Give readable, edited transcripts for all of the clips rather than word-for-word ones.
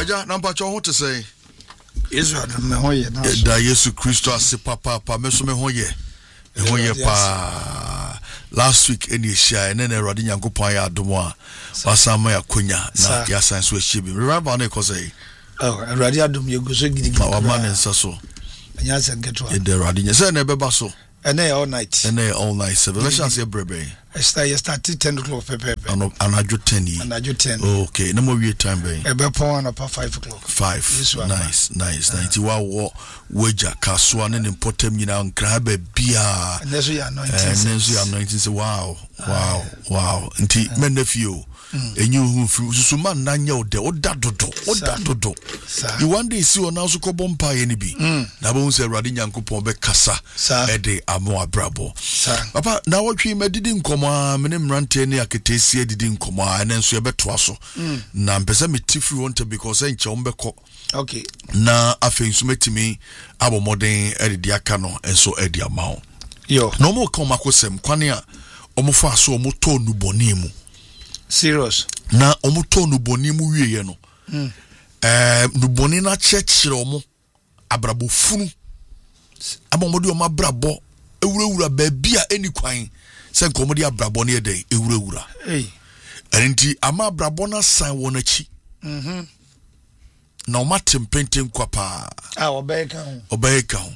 Aja number cho what to say. Israel me hoye na. Da Yesu Christo ase papa me so me hoye. Me hoye pa. Last week any share and then Eradi Nyankopon ya adomo a wasama ya konya na ya san so ehie. Remember na ko say. Oh, Eradi adom ye go so gidi. Wa man nsa so. Anya san geto. E de Eradi nya say na beba so. And they all night. And they all night. So let's say brebe. I start 10 o'clock pepe. And I do 10. And I do 10. Okay, no more wait time be. Ebe pon na pa 5 o'clock. 5. Nice. 90 wa wager kaswa ne importem nyina nkra ba bia. And so you anointing. And so you anointing say wow. Nti men nephew. Enyu hu susuma nanya ode odadodo. You one day see on also ko bompa ye ni bi. Na bo say Awurade Nyankopon be kasa e de amo abrabo. Papa na wotwe medidi nkomo a mene mrante ne aketesi edidi nkomo a na nso ye betoa so. Na mpesa metifri wonte because enche ombeko. Okay. Na afensu metimi abomoden edidi aka no enso edi amawo. Yo. No mo kom akosem kwane a omofa so omoto nuboni mu. Serious. Na omoto nuboni mu wieye no. Nuboni na chechire omo abrabo funu. Abomodi omo abrabo ewurawura baabia eni kwan se nkomodi abrabo ne ede ewurawura. Enti ama abrabo na san won achi. Na oma tempentem kwa pa. Obeyeka ho.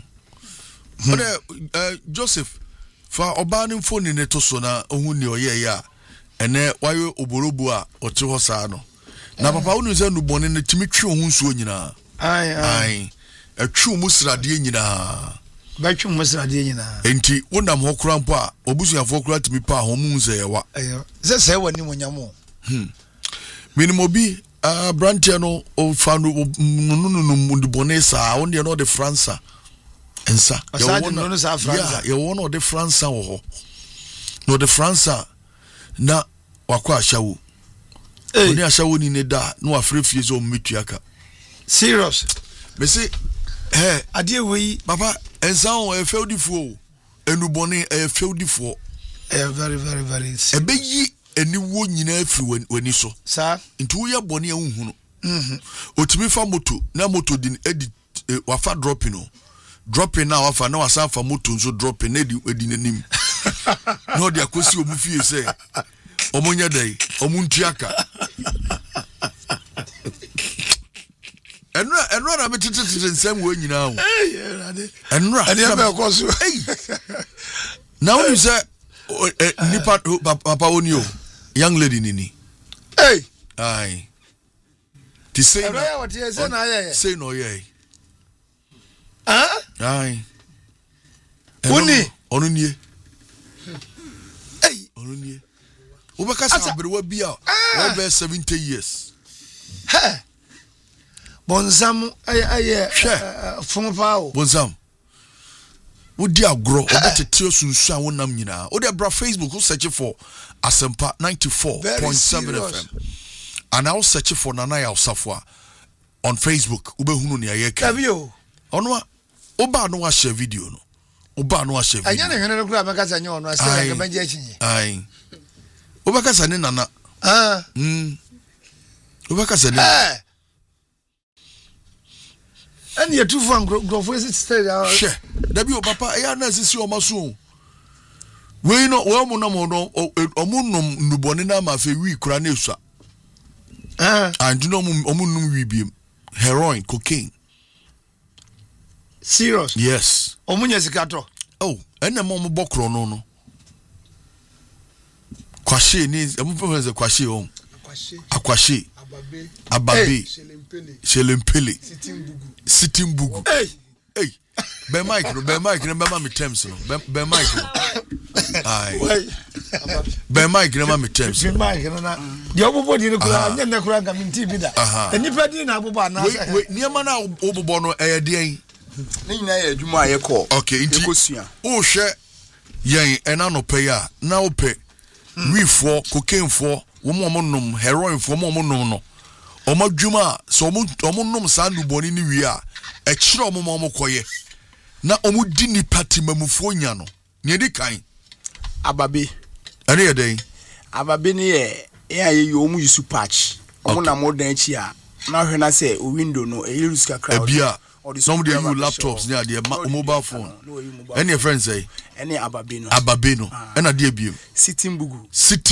Joseph fa oba ne phone ne to so na ohun ne oye ya ene wayo oborobu a ote ho saa no na papa unu se nubone ne timi twe ohun so nyina ai atwe mu srade nyina batwe mu srade nyina enti wonam ho kura mpo a obusuafo kura timi pa ho mu nze yewa se wani monyamo minimobi brantia no o fa no nubone saa won de no de fransa ensa ye won no de fransa wo ho no de fransa na wakwa ashawo oni ashawo ni ne da no afrefie zo mmetuaka serious me say ade we papa ensa on e feudifo enubone e feudifo very ebeyi eniwo nyina afri wani so sa nti wo ye bone ehunu otimi fa moto na moto din edi wafa dropping na wafa na wasanfa moto nso dropping na edi nanim no dia kosi omufie se omunya dai omuntiaka enra na betete nsem wo nyina ho enra ade be koso now you say nipa papa onio young lady nini ai ti say say no ye ai oni onunie onunie ubaka sabrewa bia over 70 years bonsam aye fomfao bonsam wodi agro obetete osunsu a wonam nyina wodi bra Facebook who search for Asempa 94.7 FM and I'll search for Nana Yausafwa on Facebook ubehunu ne ayeka kabio onwa oba no wa share video no oba no wa share video anya ne hwene kura makasa nya ono ase ka banje achinye ai oba kasa ne nana oba kasa ne ani etufu angrofo ese stay she dabi o papa ya na sisi o maso we no we mo no omunum nubone na ma fe wi kura na esua and you know omunum wi biem heroin cocaine serious yes omunya sikato ene mo bokro no kwashe ni emufenze kwashe on akwashe ababe shelempele sitting bugu hey be mic no be ma me terms no be mic no ai be mic no ma me terms be mic no na de obobodi ni kura anya na kura ngam nti bi da enipa di na abobo ana we niema na obobo no eyede ni nyina ye adwuma ayekọ okay nti o hwe yen ena no pe ya na o pe wifo cocaine fo wo mo nom heroin fo mo nom no omadwuma so omo nom sanduboni ni wi a e kire omo koye na omo di ni party mamufo nya no ne di kan ababe ene ye den ababe ni ye aye yo omo yusu patch omo na mo dan chi a na hwe na say window no e use ka crowd ebia some dey use laptops near their mobile phone any your friends say any ababeno and dey ebiem sitting bugu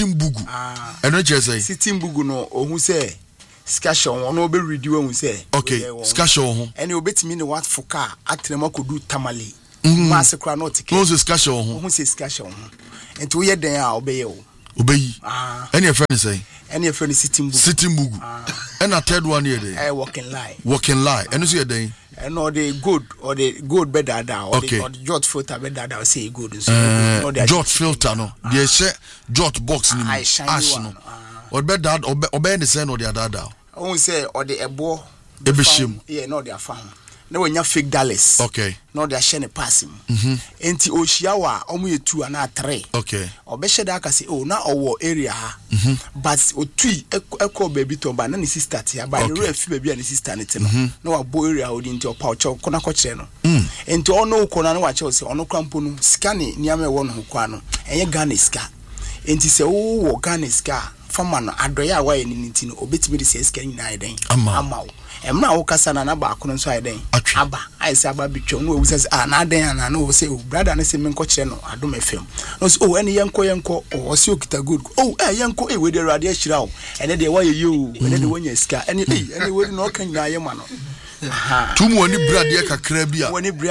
and no say sitting bugu no ohun say skashon ono be ready when say okay skashon ho any obetimi ne what for car atrema kodu tamale mass kra no ticket no say skashon ho ohun say skashon ho enti wo ye den a obeye wo obeyi any your friends say any your friend sitting bugu and a third one here dey walking lie and so you dey and or the good better da or the jot filter better da say good so jot filter no dey share jot box ni ash no or better or be the same or the other won say or the ebo ebeshim yeah no they found na wanya fake dollars okay no they share ne pass him enti ohia wa omo ye 2 and 3 okay obehye da aka say oh na owo area ha but otui ekọ baby to ba na ne sister tia ba the ref baby and sister ne te no na wa bo area odi nti opa ocho kona ko kire no enti ono ukona na wa che say ono krampo no sika ne niam e wo no kwa no enye Ghana sika enti se wo Ghana sika fama no adoya wa ye ni nti no obetimi de se sika nyina eden amawo emna wo kasa na ba akono so ayeden aba aise aba bitwa no we say na aden na no say brother na say me nko kire no adom fm no say oh ene yenko o say okita good oh yenko we dey rade ahira o ene de wa ye you ene de wonya sika ene we no kan nyina ye ma no tumu woni brade kakra bia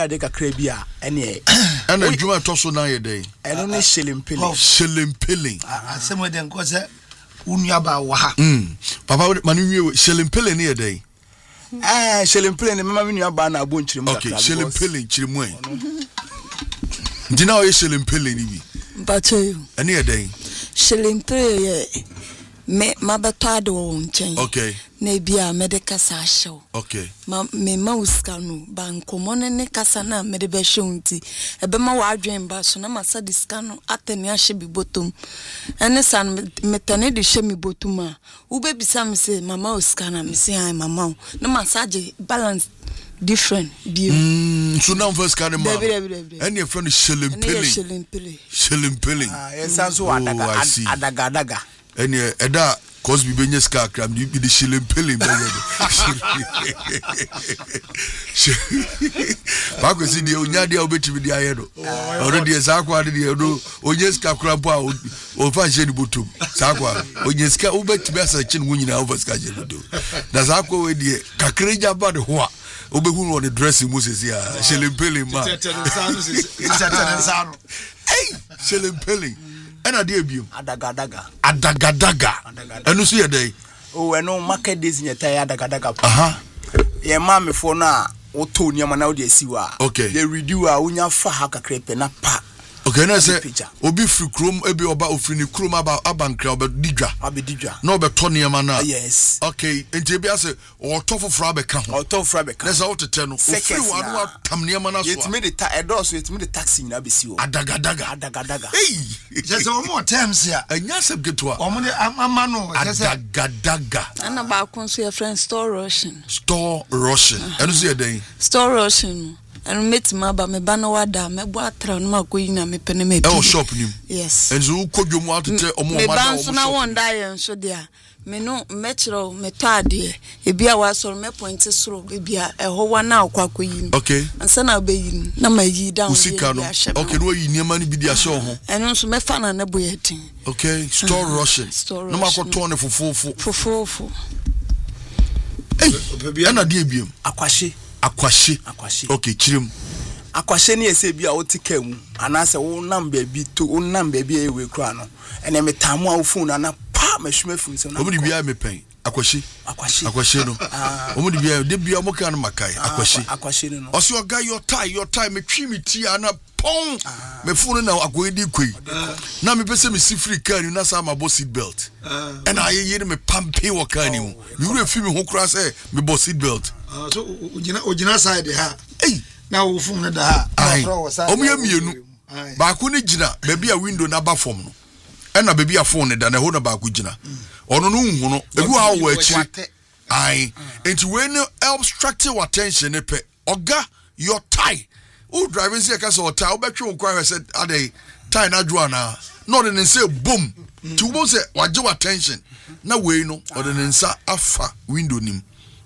ene ana djuma to so na ye den ene ne shelimpele asemo de nko say unya ba wa ha papa manu shelimpele ne ye den shelimpele ne mama nua ba na abo nchirimu okay shelimpele nchirimu en ndina o shelimpele ni bi bacho ene ye den shelimpele ye me mabatado nchen okay na bia medical sa show okay me mauska no banko ne kasa na me de be show nti ebe ma wa adwen ba so na masa diska no atani ahye bi botom ene san metane de hye mi botom a wo be bisa me say mama uska na me say ai mama na massage balance different bio so now first kind of man and your friend shelimpele yes so adaga and eda cause we benye ska kram di the shilimpele ba ko si di onya dia obetimi di ayedo already zakwa di do onye ska kram pa o fa je ni botum zakwa onye ska obetimi asa chin wunyina over ska je do da zakwa we di kakreja bad ho obehu no the dressing Moses ya shilimpele ma hey shilimpele ena dey biom adagadaga enu so ye dey oh eno market days nyeta ya adagadaga ye mame fo na oto niam na wo dey siwa they reduce a unya fa ha kakrepe na pa okay na say obi free chrome ebi oba ofri ni chrome abankra obedidwa na obeto niam na yes okay enti ebi ase oto foforo abeka ho na say otete no ofri wa no atam niam na so yetimi de ta edoso yetimi de taxi na besi o adagadaga hey just one more times ya anya seb getwa omo de amama no adagadaga ana ba kon so your friend store rushing enu so ye den store rushing and met ma ba me ba no wada me bo atra no makoyi na me pene me e shop nim yes and so kodwomu atete omo me ba so na won da ye so dia me no metro me tade e bia wa so me point soro e bia e ho wa na akwakoyi okay ansa na ba yi na ma yi down usika no okay no yi niam ni bi dia show ho eno so me fa na ne boye tin okay store rushing no makoto ne fofofo hey ana dia biem akwashe okay chirim akwashe ne ese bia otika mu anase wo nam baabi ewe kra no ene metamu a wo phone na pa mahwema phone so na obi bia me pen akwashe no obi bia de bia mo kan makai akwashe no osi oga your tie me twi me ti ana pon me phone na akoyedi koi na me pese me si free car na sa ma bo seat belt and I me pampe wo car ni mu me re fi me ho kra say me bo seat belt so ojina side ha na wo fun na da ha omo ya mienu ba ko ni gina ba bia window na ba form no e na ba bia phone da na ho na ba ko gina ono no hu no ebu ha wo akiri enti we no obstruct your attention pe oga your tie who driving say ka so tie obetwe wo kwa say ade tie na dro na no dey say boom to wo say waje attention na we no or dey nsa afa window nim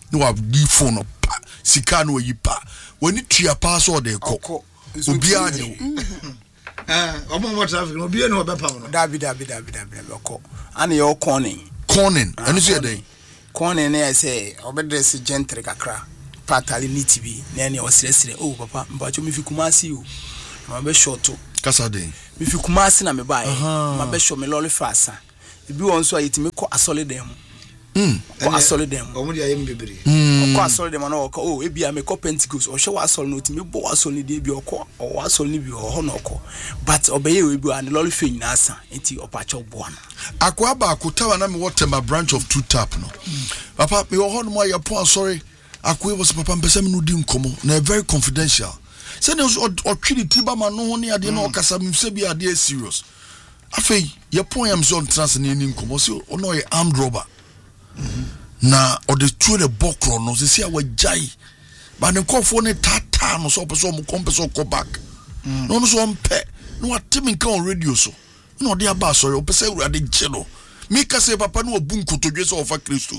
no wa di phone pa sika no yi pa woni tua pa so de ko obi anya omo traffic no obi no be pam no dabi ko ana yo corning enu so dey corning na say obedress gentry kakra patali nitibi na ne osresre oh papa mbacho mi fi Kumasi o ma be short kasa dey mi fi Kumasi na me bae ma be show me lolly fasa ebi won so ayitimi ko asole dem ko asole dem omo dia yem bebre ko asole dem na o ebi a me ko Pentecost o hwe wa asole no timi bo asole de bi o asole ni bi o ho no ko but obeye we bi an lolly fe nyina asa enti opacho bo no akwa ba akutawa na me water my branch of two tap no papa me ho no mo ya po sorry akwa was papa mpesa me no di nkomo na very confidential say no otwiri tiba ma no ho ne ade na okasa mse bi ade serious afei ye pon yam so trans ne ni nkomo so ono ye armed robber na ode tuo le bokro no se sia wajai ba ne kofo ne tata no so peso mo kompeso ko back no no so mpe no atimi nka on radio so no ode aba sorry opese urade gelo mi ka se papa no obu nkotodwe so ofa Kristo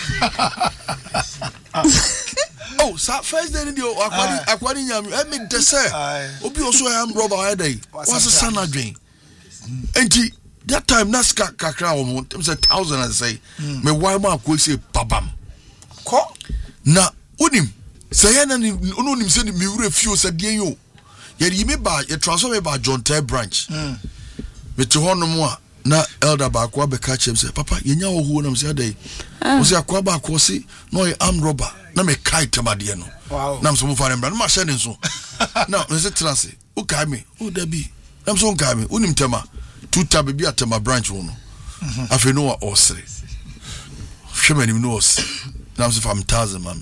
oh sa first day ni akwari nyam me de say obi oso am robber headai was sana dwen enti that time na ska kakra o mo say 1000 I say me why ma ko say babam ko na unim say na ni onim say me wure fio say de yo ye yi me ba ye transfer me ba John Tay branch me to hono mo a na elder ba ko be catch him say papa ye nya ohu na me say dey o say akwa ba ko say no ye armed robber na me kite tamade no wow na so mo fa na ma share so na me say transe o kai me o da bi na so kai me unim tema two tab bi atema branch wono afi no wa osre hwemani no os na so fam 1000 mami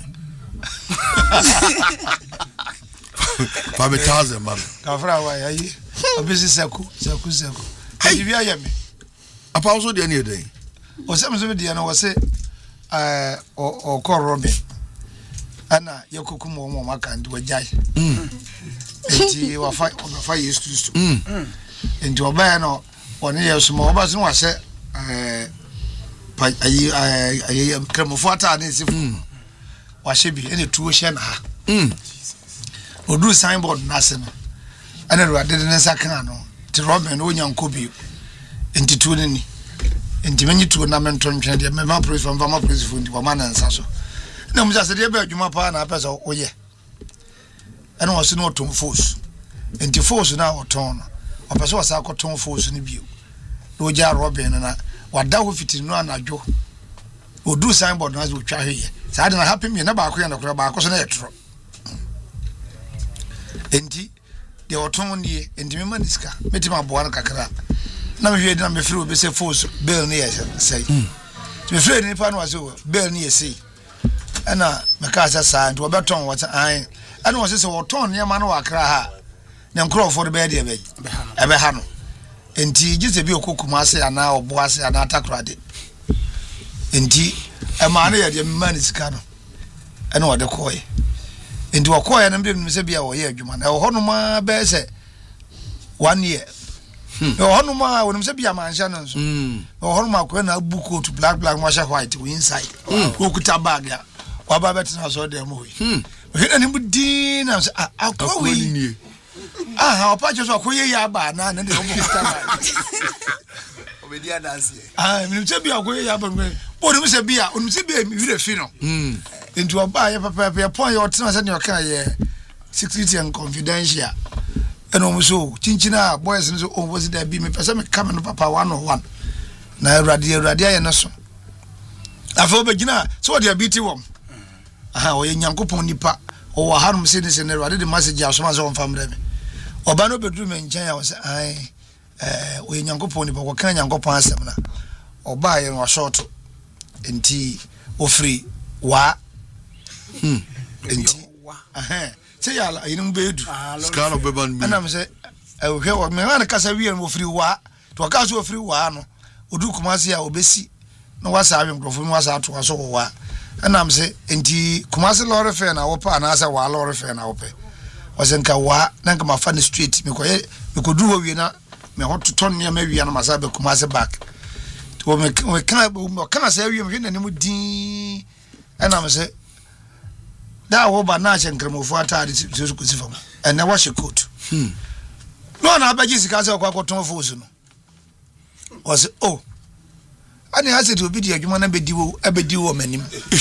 fam 1000 mami ka fra wa yayi obisi seku ayi bi ayame apa also de na dey o se me so de na wo se o ko Robin ana yakokum wo mo maka ndi wajai enti wa fa Yesu enti oba no oni yesu mo oba so wa se ayi kremofo ata na sifu wa shebi ene tuo hye na ha odu signboard na se no ana ro ade ne saka no ti Robin o nyanko bi enti tuo ni enti menyi tuo na menton twen de me ma praise from ma praise fundi wa ma na nsa so na mu jase de be adwuma pa na apesa oye ana wo se no tom force enti force na oton no opesa wasa akoton force ni bio no ja Robin na wada ho fiti no anadwo odu signboard na zo twa hweye sa de na happy me na ba ko ye na kura ba ko so na yetro enti de oton nie enti me maniska metima boa na kakra na me hwede na me firi obe se force bill ni yes say me firi ni pa no wase bill ni yes ana me ka sa nti obeton wata an ana wase se oton ne ma no wakra ha ne nkrofo de be de ebe ha no enti gise bi okokuma ase ana obo ase ana atakrade enti e ma na ye de manisika no ana wode koye enti wakoye na mbem se bia wo ye adwuma na ho no ma be se 1 year ho no ma wonum se bia mansha no so ho no ma ko na buko to black masha white we inside okuta bag ya waba betina so dem ho he na mbudi na akwa opa je so akoye ya ba na de okuta bag obedia dance mi se bia akoye ya ba onum se bia mi wire fi no into oba ye papa pon ye otina se ne oka ye security and confidential eno mo so chinchina boys no so was there be me pesa me come no papa 101 na awrade aye no so afa obegina so what dey beat wom o ye nyankopon nipa o wa harum se ne awrade de message asoma so famre me oba no bedru me nchen ya wo se ai o ye nyankopon nipa ko kan nyankopon asem na oba ye no short enti ofri wa enti say ya yinum bedu scan of beban mi ana me say hwe wo me wan kasa wi en ofri wa to ka so ofri wa no odu Kumasi ya obesi no wasa awe mkrofo mi wasa to so wa ana me say enti Kumasi lorry fair na wo pa na asa wa lorry fair na wo pe wase nka wa na nka ma fa ni street me ko du ho wi na me ho toton ne ma wi na masa be Kumasi back to me kan say wi me hwe na ni mu din ana me say da wo ba na chenkramofo atade so kusifam and na wash coat no na abaji sika se kwa koton fosu no was oh ani ha se to bi di adwuma na bedi wo manim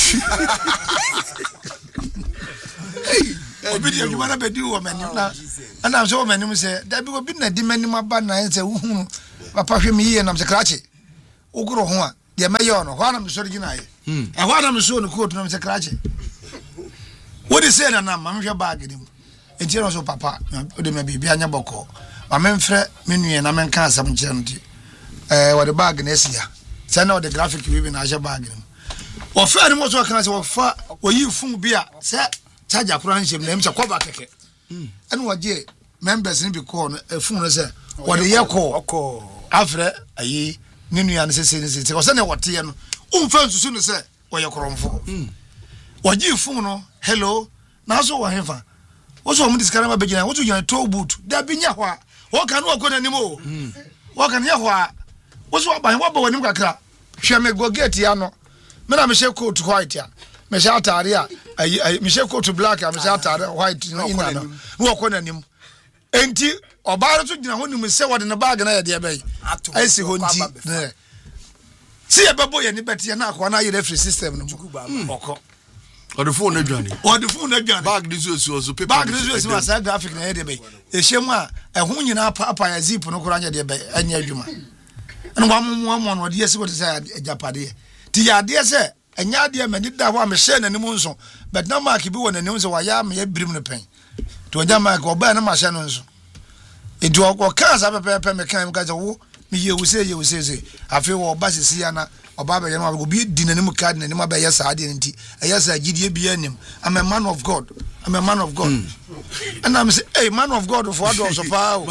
obi di adwuma na bedi wo manim na ana so wo manim se da bi obi na di manim aba na se hu papa hwe mi ye na se krache ugro ho a de mayo no ho na me so gina ye ho na me so no coat na me se krache what is say na ma me hwe bag ni enti no so papa o de me bibia anya boko ma me mfre me nue na me nka asam kire nti what the bag na esia say na the graphic we na hwe bag ni o fa ni mo so kan say o fa o yi fun bia say charger kura nsem na me say cover keke ene wo je members ni bi call no fun no say what the year call afre ayi ni nua na say o say na wote ye no o mfa nsusu no say o ye kromfo o ji fun no hello na so wo hefa wo so mo diskara ma begina wo so yan tow boot da binya ho a wo kan wo kona nimo wo kan ya ho a wo so ban wo ba wanim kakra hwe me go gate ya no me na me she coat white ya me she atare a me she coat black a me she atare white no ina no wo kona nim enti obaro so gina ho nim se wo de ne bag na ye de bai ai si ho nti si e bebo ye ni beti na akwa na ye referee system no okọ or the phone adwane bag this was paper bag this was a graphic na here be e hyem a ehun nyina papa ya zip no kora nya de be anya adwuma eno wa mo no de yesi wo say ajapade ti ya de se enya de me da ho a me share nanim nso but na mark bi wo nanim so wa ya me ya birim no pen to anya mark oba na ma share no nso e do ko kan sa pepe me kan me ka wo me ye wo say afi wo ba sisi ya na oba be no go bi di nanim card nanim ba ya sa ade nti ya sa gidie bi anim I'm a man of God and I'm say hey man of God for do so power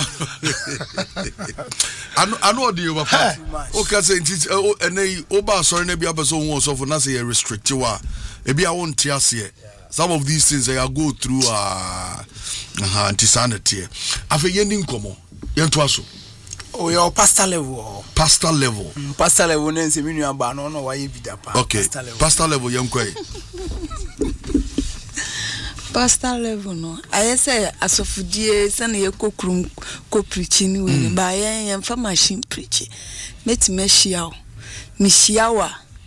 I know the papa okay say nti enei oba sorry na bi abeso won so for na say restrict wa e bi a won tiase some of these things they go through anti-sanity afa yendi nkomo yento aso oh your pastor level pastor level na nse minu aba no wa ye bidapa okay pastor level yenkwai pastor level no I say asofudie se na ye kokrum ko preaching we ba ye mfa machine preach meti mehia o mehia wa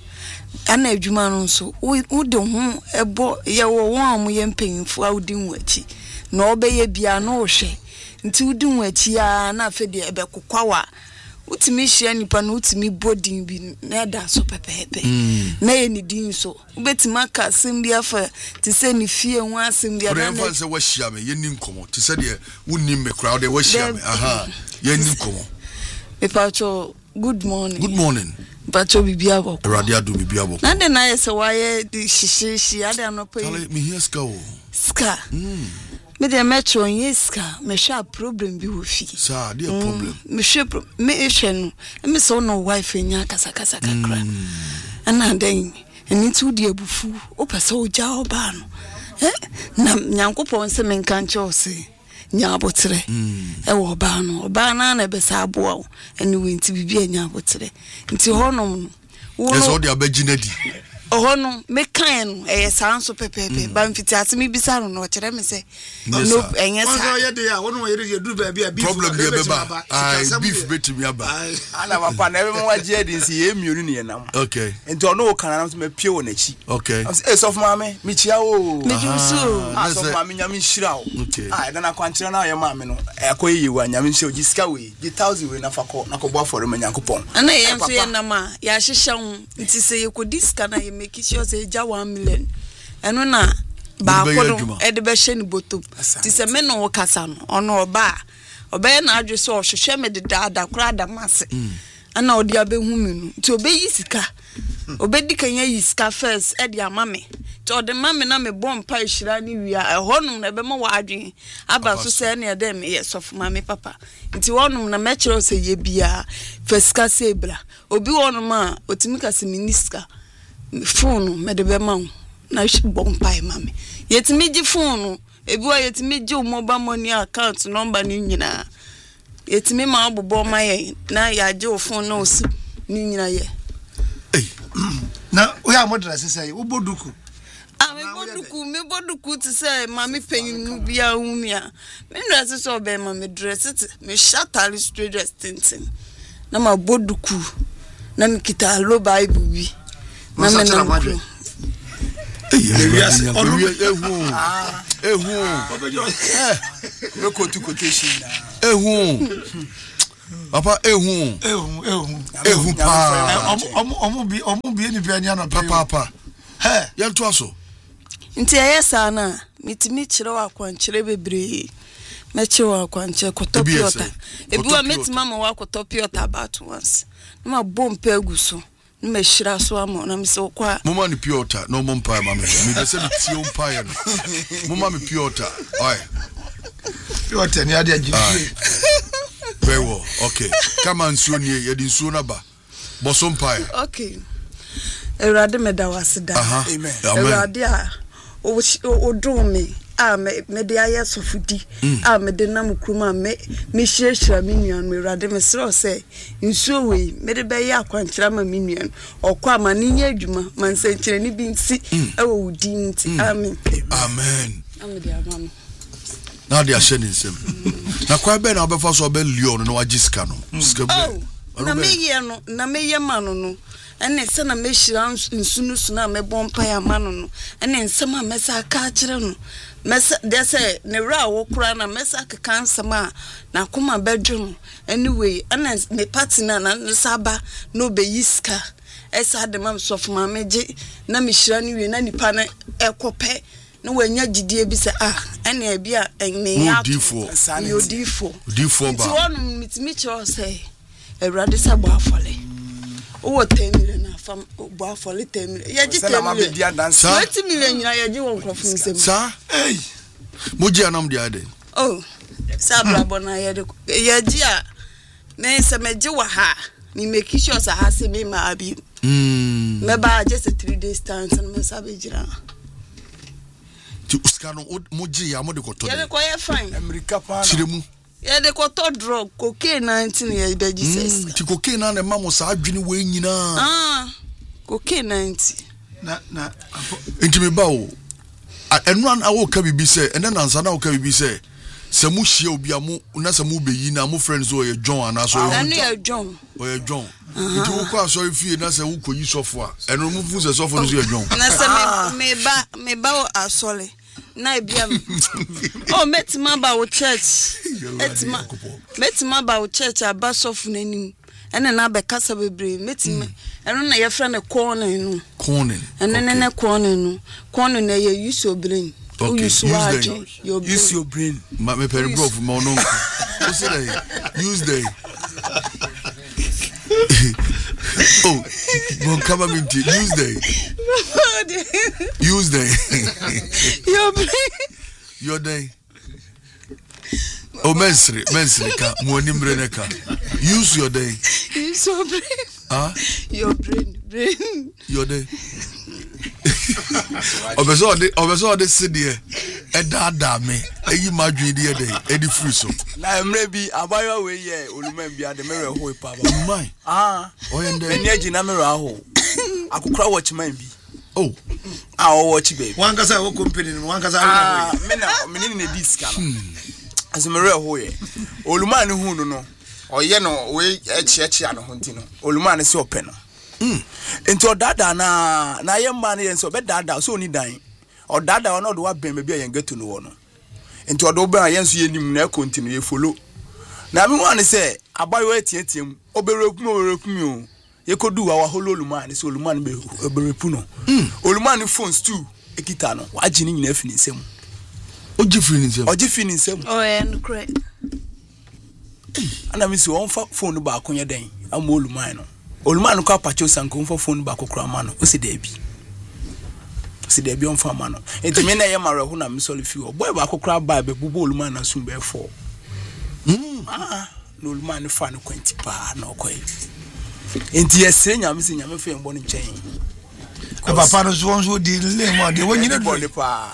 ana adwuma no nso wo de ho ebo ye wo won am ye mpanyimfo awudin wachi na obeye bia no hwe nti udin wachi a na afede ebe kokwawa utimi hia nipa no utimi bodin bi na da so pepepe na ye ni din so ubetima ka asem bia fa ti se ni fie ho asem bia na na se wa hia me ye ni nkomo ti se de wonni me crowd de wa hia me ye ni nkomo Epacho good morning Pacho bibia boko radio do bibia boko na de na ye se wa ye di shishishi ade anopo yi me here ska me de metro yeska me sha problem bi wo fi sa dey problem me sha me ehwe no me so no wife nya kasa kakra ana den eni tu di ebufu o pese o ja oba no na nyankopon se me nka nche o se nya abotre wo oba na na be sa aboa eni we nti bibia nya abotre nti honom wo eso de abaginadi no me kan sanso pepepe ba mfiti atimi bisaro no kire me se no enye sa o ye de ya wono ye de du ba bia beef problem de beba beef betimi aba ana papa na be mo waje edi nsi ye mionu ne nam okay enti ono kana nam so me pie wo na chi okay so of mame me chia o me jusu so mame nyame nhira o na na kwantira na ye mame no akoyi wa nyame nhira o gisika we gi 1000 we na fakọ na ko bo afore me nyankopon ana ye mso ye nama ya hyehyɛ ho nti se ye ko diska na ye make sure say ja 1 million eno na ba ko e de be hye ni botom ti se me no kasa no ono oba na adwe so hwehwe me de da kura da mase ana odi abehu me no ti obeyi sika obedi kanya yi sika first e de amame ti ode mame na me bom pa hira ni wia ehonum na be ma wa adwen aba so se na de me yesof mame papa nti wonum na me kire se ye bia feska sebra obi wonum a otimi kase minister phone me de be ma na bom pa mame yetimi gi phone ebi wa yetimi gi mobile money account number ni nyina yetimi ma abobo ma ye na ya gi phone no si ni nyina ye na we are modern say uboduku me boduku to say mommy paying bia umia. Me dress so be me dress it. Me shatali straight dress tintin. Na ma boduku. Na me kita lo Bible bi. Na me no. Papa ehu pa omu bi ni bia na papa he yan to aso nti ayesa na mitimi kire wa kwankire bebre meche wa kwankire kotopiota ebi wa metima ma wa kotopiota about once na bompa aguso na mehira so amo na mise kwa mama ni piota no mompa ma me se ti ompa ya no mama me piota oi piota ni ade agifi very well okay come on so nie ye din so na ba boso mpa ya okay erade medawasida amen erade a odome me de ayesofudi me de namkruma me hyiehira menuan me erade me sero se nsuo we me de be ya kwankira ma menuan okwa amane nya adwuma mansankire ni bi nsi ewo wudi nti amen amen amede amam na dia shenin sem na kwa be na obefa so be leon no wagiska no ska be na meye mano no ene se na mehira nsunu suna me bompa ya mano no ene nsema mesa ka kire no mesa de se ne ra wo kura na mesa ka nsema na kuma bedwum anyway ene me party na saba no be yiska esa de mam sof ma meje na mehira ni we na nipa na ekope no wanya gidie bi se ene bia ene ya yo difo ba ti wonu mitimi cho se erade sa bo afole o 10 million na fam bo afole 10 million ya ji 10 million 20 million nyina ya ji won krofo nsem sa moji anam dia de sa brabo na ya de ya ji a me se meji wa ha me make sure sa ha se me ma abi me ba just 3 days time and me sa be jira ti uskano moji ya mo de koto ya de ko ya fine America pa chiremu ya de koto drug cocaine 19 ya be Jesus ti cocaine na mamo sa adwene we nyina cocaine 90 na enti me ba o enu an awo ka bibi se ene nansa na wo ka bibi se se mu hie obi amu na se mu beyi na mu friends o ye John ana so ye John o ye John enti wo kwa so fie na se wo koyi sofo a enu mu fu se sofo no so ye John na se me ba o asole na bia metima ba wo church metima ba wo church abasofu nanim ene na be kasa bebre metima eno na ye fra ne corner no ene ne corner no ye use your brain use your brain me pere bro for mo no o say use the bon kama minti use the your brain your day mensri ka mo ni mbre ka use your day use your brain your brain your day obeso de sidie edada me eyi madwen de dey edi free so na emre bi abayo we ye oluman bi ade mere ho ipa ba man oyende eni agi na mere aho akukura watchman bi watch baby wan kasa wo company no wan kasa me ne diska no azumere ho ye oluman hu no oye no we echi ano ho ntino oluman se ope no enti odada na ye man ye so be dada so ni dan odada ono do wa ben be bia ye geto no wo no enti odo be ye nso ye nim na continue ye follow na me wan say abayo etietiem oberekum o ye kodu wa holo oluman so oluman be oberepu no oluman phones too ekita no wa gini nyina afini nsem oji fini nsem and correct ana mi si won fa phone ba akonya den am oluman no oluman ko apacho sanko mfa phone ba kokura ma no o si debi on fa ma no enti me na ye marehu na mi soli fi o boy ba kokura ba be bubu oluman na sum be 4 no oluman fa no kwenti pa na okoy enti yesre nyame si nyame fe mbo no nchen papa no so di le mo de wonyina do pa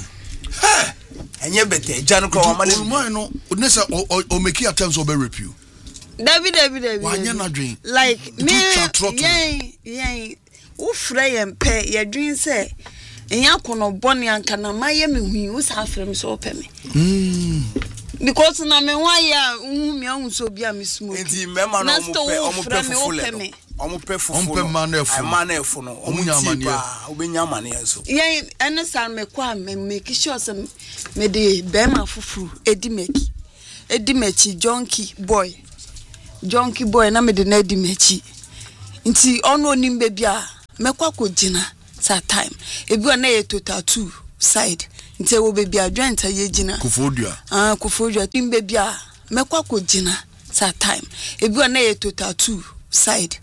enye bete janu ko wa male oluman no nesa o make attempts o be repeal David wanya na dream like me yeah wo frey empe ye dream say enya kono boni anka na maye me hu wo sa afrem so opeme because na me wa ya hu me hu so bia me smoke enti mema na omo pe fufu manefu no omunya obenya mane so ye ene san me kwa me make sure some me de bema fufu edimechi junkie boy na me de na edimechi nti ono onimbe bia mekwa ko gina sa time ebi na ye total 2 side nti wo be bia joint ye gina kufodua timbe bia mekwa ko gina sa time ebi na ye total 2 side